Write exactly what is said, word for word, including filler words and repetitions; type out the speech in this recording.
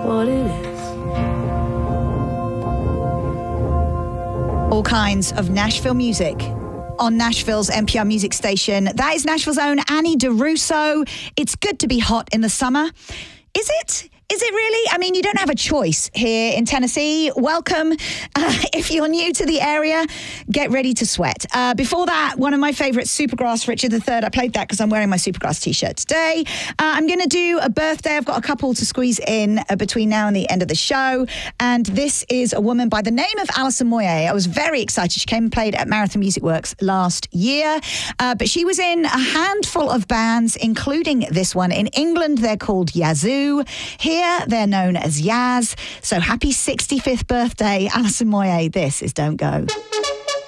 what it is. All kinds of Nashville music on Nashville's N P R music station. That is Nashville's own Annie DeRusso. It's good to be hot in the summer. Is it? Is it really? I mean, you don't have a choice here in Tennessee. Welcome. Uh, if you're new to the area, get ready to sweat. Uh, before that, one of my favourites, Supergrass, Richard the Third. I played that because I'm wearing my Supergrass t-shirt today. Uh, I'm going to do a birthday. I've got a couple to squeeze in uh, between now and the end of the show. And this is a woman by the name of Alison Moyet. I was very excited. She came and played at Marathon Music Works last year. Uh, but she was in a handful of bands, including this one. In England, they're called Yazoo. Here, they're known as Yaz. So happy sixty-fifth birthday, Alison Moyet. This is Don't Go.